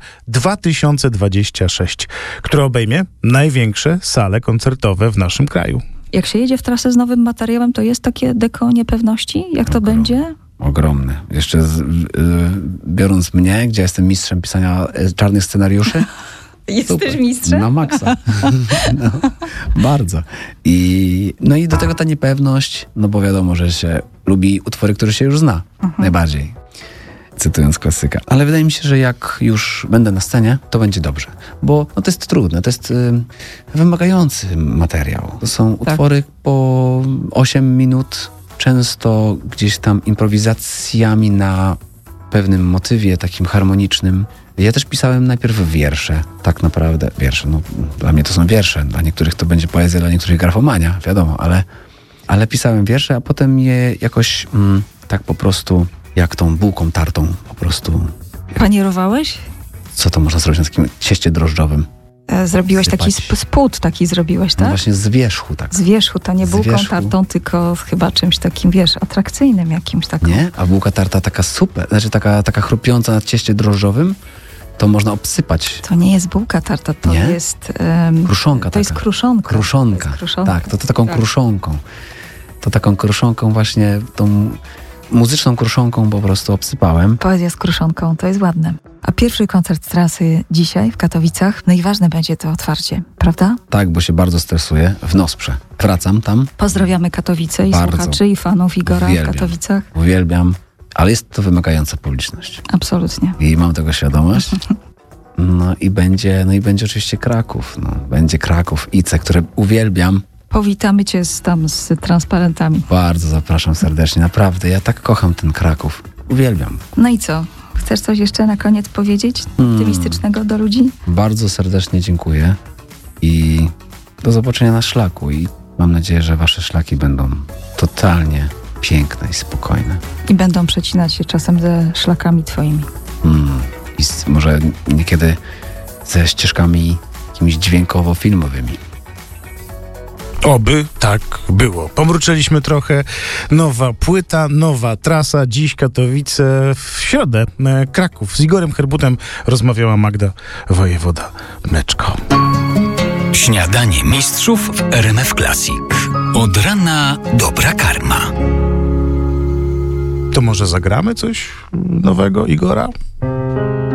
2026, które obejmie największe sale koncertowe w naszym kraju. Jak się jedzie w trasę z nowym materiałem, to jest takie deko niepewności? Jak to będzie? Ogromny. Jeszcze biorąc mnie, gdzie jestem mistrzem pisania czarnych scenariuszy. Jesteś mistrzem? Na maksa. No, bardzo. I do tego ta niepewność, no bo wiadomo, że się lubi utwory, które się już zna. Najbardziej. Cytując klasyka. Ale wydaje mi się, że jak już będę na scenie, to będzie dobrze. Bo to jest trudne, to jest wymagający materiał. To są utwory po 8 minut, często gdzieś tam improwizacjami na pewnym motywie takim harmonicznym. Ja też pisałem najpierw wiersze, tak naprawdę. Wiersze, dla mnie to są wiersze, dla niektórych to będzie poezja, dla niektórych grafomania, wiadomo, ale pisałem wiersze, a potem je jakoś tak po prostu, jak tą bułką tartą po prostu. Panierowałeś? Co to można zrobić na takim cieście drożdżowym? Zrobiłeś taki spód, tak? No właśnie z wierzchu, tak. Z wierzchu, to nie bułką tartą, tylko chyba czymś takim, atrakcyjnym jakimś takim. Nie? A bułka tarta taka super, znaczy taka chrupiąca na cieście drożdżowym, to można obsypać. To nie jest bułka tarta, to jest... kruszonka. To jest kruszonka. Kruszonka. Tak, to taką kruszonką. To taką kruszonką właśnie, tą muzyczną kruszonką po prostu obsypałem. Poezja z kruszonką, to jest ładne. A pierwszy koncert trasy dzisiaj w Katowicach, no i ważne będzie to otwarcie, prawda? Tak, bo się bardzo stresuję. W Nosprze. Wracam tam. Pozdrawiamy Katowice i słuchaczy, i fanów Igora w Katowicach. Uwielbiam, ale jest to wymagająca publiczność. Absolutnie. I mam tego świadomość. No i będzie oczywiście Kraków. Będzie Kraków, ICE, które uwielbiam. Powitamy cię tam z transparentami. Bardzo zapraszam serdecznie, naprawdę. Ja tak kocham ten Kraków. Uwielbiam. No i co? Chcesz coś jeszcze na koniec powiedzieć optymistycznego do ludzi? Bardzo serdecznie dziękuję i do zobaczenia na szlaku. I mam nadzieję, że wasze szlaki będą totalnie piękne i spokojne. I będą przecinać się czasem ze szlakami twoimi. I może niekiedy ze ścieżkami jakimiś dźwiękowo-filmowymi. Oby tak było. Pomruczyliśmy trochę. Nowa płyta, nowa trasa. Dziś Katowice, w środę Kraków. Z Igorem Herbutem rozmawiała Magda Wojewoda-Mleczko. Śniadanie mistrzów w RMF Classic. Od rana dobra karma. To może zagramy coś nowego Igora?